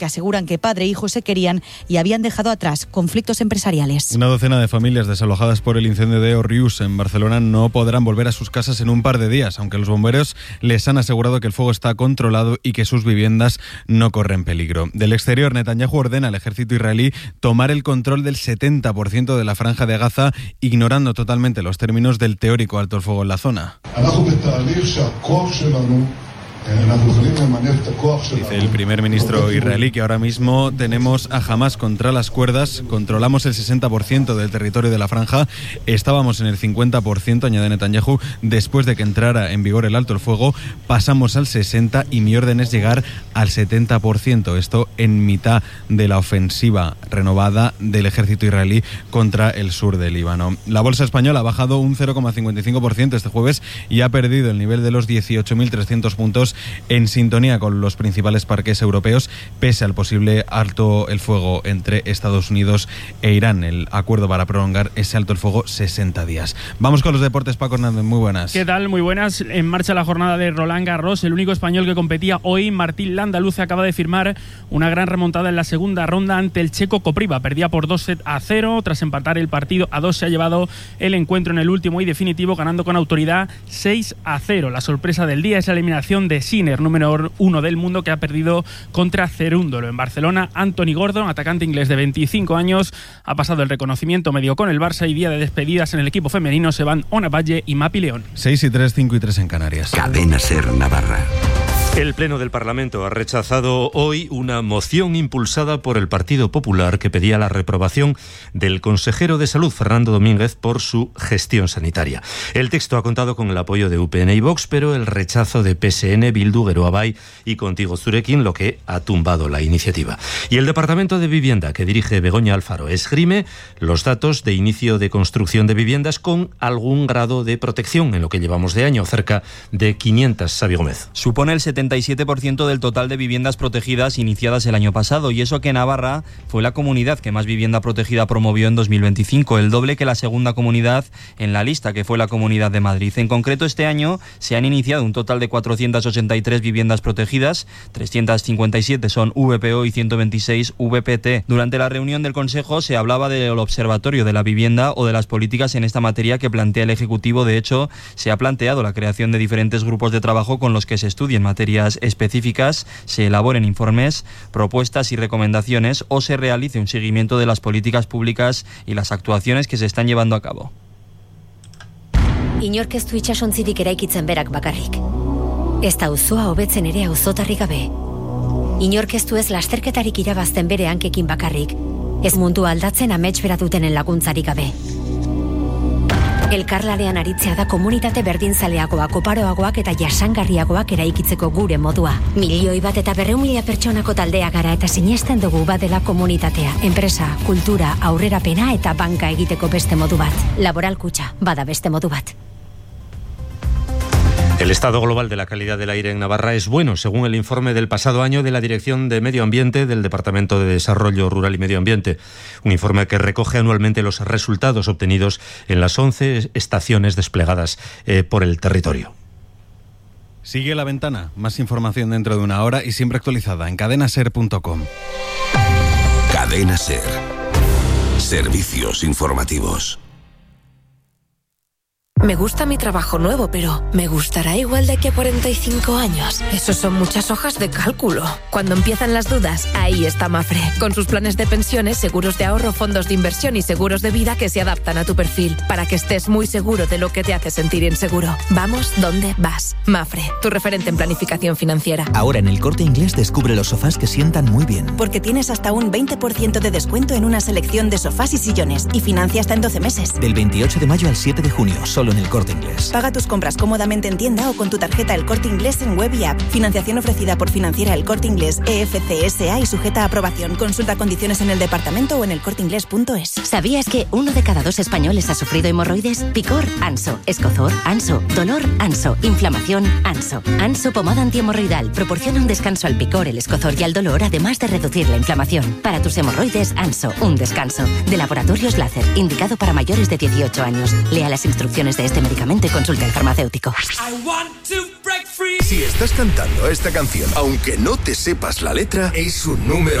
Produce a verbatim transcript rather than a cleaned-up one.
que aseguran que padre e hijo se querían y habían dejado atrás conflictos empresariales. Una docena de familias desalojadas por el incendio de Òrrius en Barcelona no podrán volver a sus casas en un par de días, aunque los bomberos les han asegurado que el fuego está controlado y que sus viviendas no corren peligro. Del exterior, Netanyahu ordena al ejército israelí tomar el control del setenta por ciento de la franja de Gaza, ignorando totalmente los términos del teórico alto el fuego en la zona. Dice el primer ministro israelí que ahora mismo tenemos a Hamás contra las cuerdas, controlamos el sesenta por ciento del territorio de la franja, estábamos en el cincuenta por ciento, añade Netanyahu, después de que entrara en vigor el alto el fuego, pasamos al sesenta por ciento y mi orden es llegar al setenta por ciento, esto en mitad de la ofensiva renovada del ejército israelí contra el sur del Líbano. La bolsa española ha bajado un cero coma cincuenta y cinco por ciento este jueves y ha perdido el nivel de los dieciocho mil trescientos puntos, en sintonía con los principales parques europeos, pese al posible alto el fuego entre Estados Unidos e Irán, el acuerdo para prolongar ese alto el fuego sesenta días. Vamos con los deportes, Paco Hernández, muy buenas. ¿Qué tal? Muy buenas. En marcha la jornada de Roland Garros, el único español que competía hoy, Martín Landaluce, acaba de firmar una gran remontada en la segunda ronda ante el checo Kopriva. Perdía por dos sets a cero, tras empatar el partido a dos se ha llevado el encuentro en el último y definitivo, ganando con autoridad seis a cero. La sorpresa del día es la eliminación de Sinner, número uno del mundo, que ha perdido contra Cerúndolo. En Barcelona, Anthony Gordon, atacante inglés de veinticinco años, ha pasado el reconocimiento medio con el Barça y día de despedidas en el equipo femenino se van Ona Valle y Mapi León. seis y tres, cinco y tres en Canarias. Cadena SER Navarra. El Pleno del Parlamento ha rechazado hoy una moción impulsada por el Partido Popular que pedía la reprobación del consejero de Salud, Fernando Domínguez, por su gestión sanitaria. El texto ha contado con el apoyo de U P N y Vox, pero el rechazo de P S N, Bildu, Geroa Bai y Contigo Zurekin, lo que ha tumbado la iniciativa. Y el Departamento de Vivienda, que dirige Begoña Alfaro, esgrime los datos de inicio de construcción de viviendas con algún grado de protección en lo que llevamos de año, cerca de quinientas, Xavi Gómez. Supone el setenta y siete por ciento del total de viviendas protegidas iniciadas el año pasado, y eso que Navarra fue la comunidad que más vivienda protegida promovió en dos mil veinticinco, el doble que la segunda comunidad en la lista, que fue la Comunidad de Madrid. En concreto, este año se han iniciado un total de cuatrocientas ochenta y tres viviendas protegidas, trescientas cincuenta y siete son V P O y ciento veintiséis V P T. Durante la reunión del Consejo se hablaba del Observatorio de la Vivienda o de las políticas en esta materia que plantea el Ejecutivo. De hecho, se ha planteado la creación de diferentes grupos de trabajo con los que se estudien materias específicas, se elaboren informes, propuestas y recomendaciones o se realice un seguimiento de las políticas públicas y las actuaciones que se están llevando a cabo. Inork ez du itsasontzirik eraikitzen berak bakarrik. Ez da auzoa hobetzen ere auzotarri gabe. Inork ez du ez lasterketarik irabazten bere hankekin bakarrik. Ez mundua aldatzen amets bera dutenen laguntzarik gabe. Elkarlanean aritzea da komunitate berdinzaleagoak, oparoagoak eta jasangarriagoak eraikitzeko gure modua. Milioi bat eta berrehun mila pertsonako taldea gara eta sinesten dugu badela komunitatea, enpresa, kultura, aurrerapena eta banka egiteko beste modu bat. Laboral Kutxa, bada beste modu bat. El estado global de la calidad del aire en Navarra es bueno, según el informe del pasado año de la Dirección de Medio Ambiente del Departamento de Desarrollo Rural y Medio Ambiente. Un informe que recoge anualmente los resultados obtenidos en las once estaciones desplegadas eh, por el territorio. Sigue La Ventana. Más información dentro de una hora y siempre actualizada en cadena ser punto com. Cadena SER. Servicios informativos. Me gusta mi trabajo nuevo, pero ¿me gustará igual de aquí a cuarenta y cinco años? Eso son muchas hojas de cálculo. Cuando empiezan las dudas, ahí está Mafre. Con sus planes de pensiones, seguros de ahorro, fondos de inversión y seguros de vida que se adaptan a tu perfil, para que estés muy seguro de lo que te hace sentir inseguro. Vamos donde vas. Mafre, tu referente en planificación financiera. Ahora en El Corte Inglés descubre los sofás que sientan muy bien. Porque tienes hasta un veinte por ciento de descuento en una selección de sofás y sillones y financia hasta en doce meses. Del veintiocho de mayo al siete de junio, solo en El Corte Inglés. Paga tus compras cómodamente en tienda o con tu tarjeta El Corte Inglés en web y app. Financiación ofrecida por Financiera El Corte Inglés E F C S A y sujeta a aprobación. Consulta condiciones en el departamento o en elcorteinglés punto es. ¿Sabías que uno de cada dos españoles ha sufrido hemorroides? Picor, Anso. Escozor, Anso. Dolor, Anso. Inflamación, Anso. Anso pomada antihemorroidal proporciona un descanso al picor, el escozor y al dolor, además de reducir la inflamación. Para tus hemorroides, Anso, un descanso. De Laboratorios Láser, indicado para mayores de dieciocho años. Lea las instrucciones de este medicamento y consulte al farmacéutico. Si estás cantando esta canción, aunque no te sepas la letra, es un número